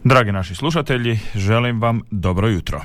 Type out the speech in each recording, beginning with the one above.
Dragi naši slušatelji, želim vam dobro jutro.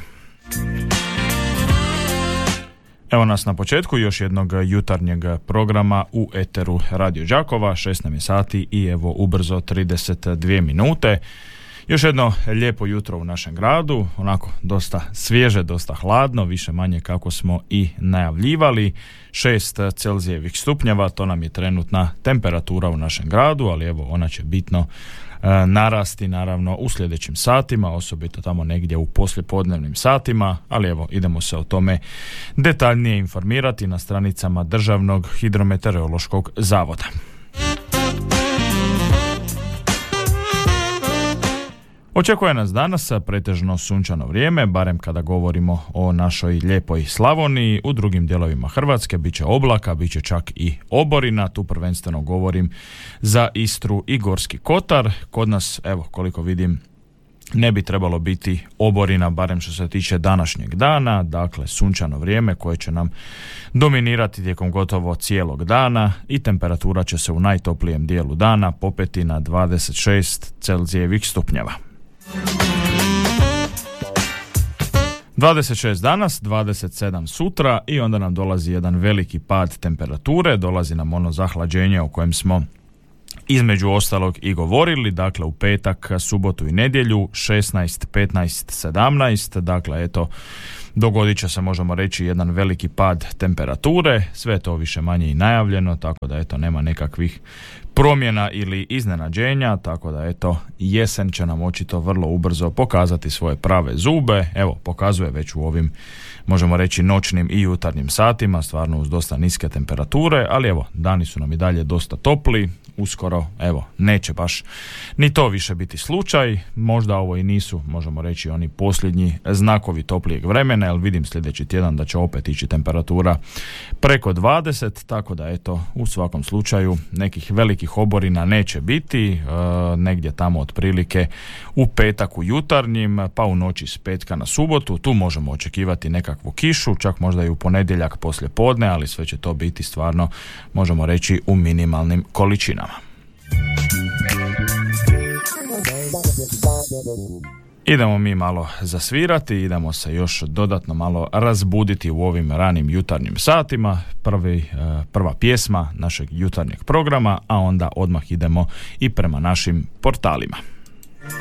Evo nas na početku još jednog jutarnjeg programa u eteru Radio Đakova, 16 je sati i evo ubrzo 32 minute. Još jedno lijepo jutro u našem gradu, onako dosta svježe, dosta hladno, više manje kako smo i najavljivali. 6 Celzijevih stupnjeva, to nam je trenutna temperatura u našem gradu, ali evo ona će bitno narasti naravno u sljedećim satima, osobito tamo negdje u poslijepodnevnim satima, ali evo idemo se o tome detaljnije informirati na stranicama Državnog hidrometeorološkog zavoda. Očekuje nas danas pretežno sunčano vrijeme, barem kada govorimo o našoj lijepoj Slavoniji. U drugim dijelovima Hrvatske bit će oblaka, bit će čak i oborina, tu prvenstveno govorim za Istru i Gorski kotar. Kod nas, evo koliko vidim, ne bi trebalo biti oborina, barem što se tiče današnjeg dana, dakle sunčano vrijeme koje će nam dominirati tijekom gotovo cijelog dana i temperatura će se u najtoplijem dijelu dana popeti na 26 Celzijevih stupnjeva. 26 danas, 27 sutra i onda nam dolazi jedan veliki pad temperature, dolazi nam ono zahlađenje o kojem smo između ostalog i govorili, dakle u petak, subotu i nedjelju 16, 15, 17, dakle eto dogodit će se, možemo reći, jedan veliki pad temperature, sve je to više manje i najavljeno, tako da eto nema nekakvih promjena ili iznenađenja, tako da eto jesen će nam očito vrlo ubrzo pokazati svoje prave zube, evo pokazuje već u ovim, možemo reći, noćnim i jutarnjim satima, stvarno uz dosta niske temperature, ali evo dani su nam i dalje dosta topli, uskoro evo neće baš ni to više biti slučaj, možda ovo i nisu, možemo reći, oni posljednji znakovi toplijeg vremena, jer vidim sljedeći tjedan da će opet ići temperatura preko 20, tako da eto u svakom slučaju nekih velikih oborina neće biti, negdje tamo otprilike u petak u jutarnjim, pa u noći s petka na subotu, tu možemo očekivati nekakvu kišu, čak možda i u ponedjeljak poslije podne, ali sve će to biti stvarno, možemo reći, u minimalnim količinama. Idemo mi malo zasvirati, idemo se još dodatno malo razbuditi u ovim ranim jutarnjim satima. Prva pjesma našeg jutarnjeg programa, a onda odmah idemo i prema našim portalima.